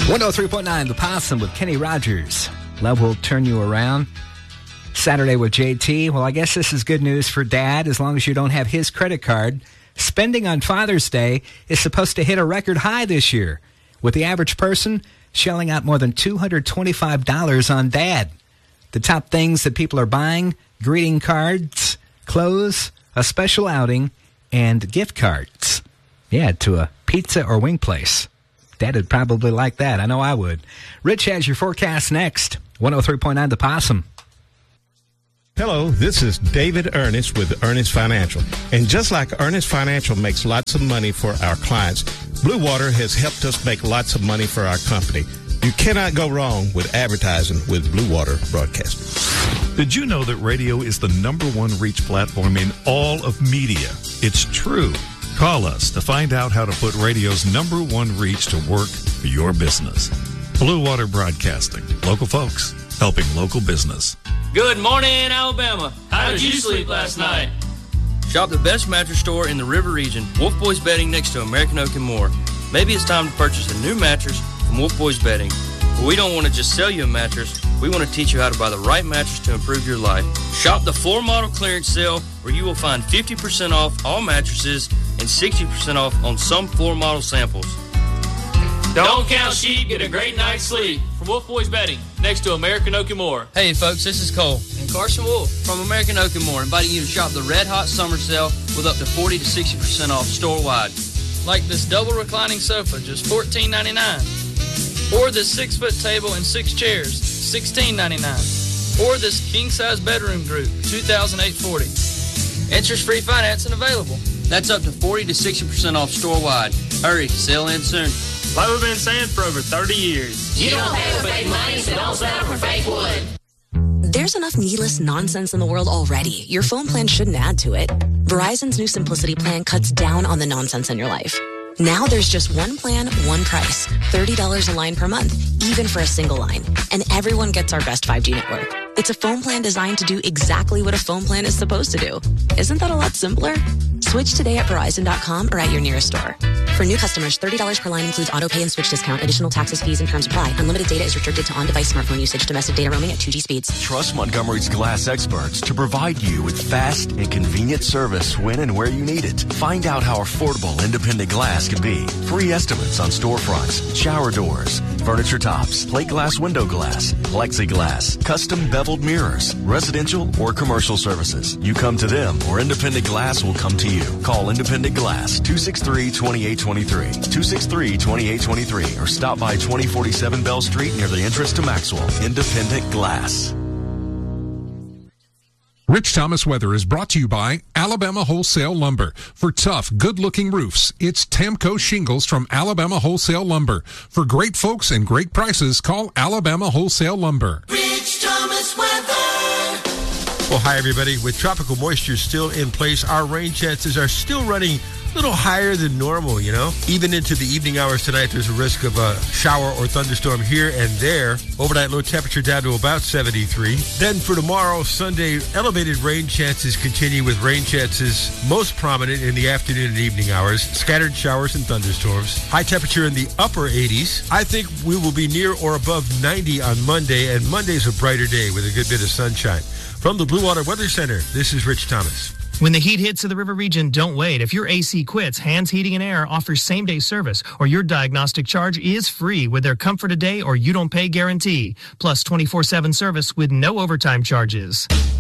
103.9 The Possum with Kenny Rogers. Love will turn you around. Saturday with JT. Well, I guess this is good news for Dad as long as you don't have his credit card. Spending on Father's Day is supposed to hit a record high this year, with the average person shelling out more than $225 on Dad. The top things that people are buying: greeting cards, clothes, a special outing, and gift cards. Yeah, to a pizza or wing place. Dad would probably like that. I know I would. Rich has your forecast next. 103.9 The Possum. Hello, this is David Ernest with Ernest Financial. And just like Ernest Financial makes lots of money for our clients, Blue Water has helped us make lots of money for our company. You cannot go wrong with advertising with Blue Water Broadcasting. Did you know that radio is the #1 reach platform in all of media? It's true. Call us to find out how to put radio's #1 reach to work for your business. Blue Water Broadcasting. Local folks helping local business. Good morning, Alabama. How did you sleep last night? Shop the best mattress store in the River Region, Wolf Boys Bedding, next to American Oak and more. Maybe it's time to purchase a new mattress from Wolf Boys Bedding. But we don't want to just sell you a mattress. We want to teach you how to buy the right mattress to improve your life. Shop the floor model clearance sale, where you will find 50% off all mattresses and 60% off on some floor model samples. Don't count sheep, get a great night's sleep. From Wolf Boys Bedding, next to American Oak and More. Hey folks, this is Cole and Carson Wolf from American Oak and More, inviting you to shop the Red Hot Summer Sale with up to 40 to 60% off store-wide. Like this double reclining sofa, just $14.99. Or this 6-foot table and 6 chairs, $16.99. Or this king-size bedroom group, $2,840. Interest-free financing available. That's up to 40 to 60% off store-wide. Hurry, sale ends soon. Like we've been saying for over 30 years. You don't pay with fake money, so don't settle for fake wood. There's enough needless nonsense in the world already. Your phone plan shouldn't add to it. Verizon's new Simplicity plan cuts down on the nonsense in your life. Now there's just one plan, one price. $30 a line per month, even for a single line. And everyone gets our best 5G network. It's a phone plan designed to do exactly what a phone plan is supposed to do. Isn't that a lot simpler? Switch today at Verizon.com or at your nearest store. For new customers, $30 per line includes auto pay and switch discount. Additional taxes, fees, and terms apply. Unlimited data is restricted to on-device smartphone usage. Domestic data roaming at 2G speeds. Trust Montgomery's glass experts to provide you with fast and convenient service when and where you need it. Find out how affordable independent glass can be. Free estimates on storefronts, shower doors, furniture tops, plate glass window glass, plexiglass, custom beveled mirrors, residential or commercial services. You come to them or Independent Glass will come to you. Call Independent Glass 263-2823, 263-2823, or stop by 2047 Bell Street near the entrance to Maxwell. Independent Glass. Rich Thomas Weather is brought to you by Alabama Wholesale Lumber. For tough, good-looking roofs, it's Tamco Shingles from Alabama Wholesale Lumber. For great folks and great prices, call Alabama Wholesale Lumber. Rich Thomas Weather. Well, hi, everybody. With tropical moisture still in place, our rain chances are still running a little higher than normal, you know. Even into the evening hours tonight, there's a risk of a shower or thunderstorm here and there. Overnight low temperature down to about 73. Then for tomorrow, Sunday, elevated rain chances continue, with rain chances most prominent in the afternoon and evening hours. Scattered showers and thunderstorms. High temperature in the upper 80s. I think we will be near or above 90 on Monday, and Monday's a brighter day with a good bit of sunshine. From the Blue Water Weather Center, this is Rich Thomas. When the heat hits to the River Region, don't wait. If your AC quits, Hands Heating and Air offers same-day service, or your diagnostic charge is free with their Comfort a Day or You Don't Pay guarantee, plus 24/7 service with no overtime charges.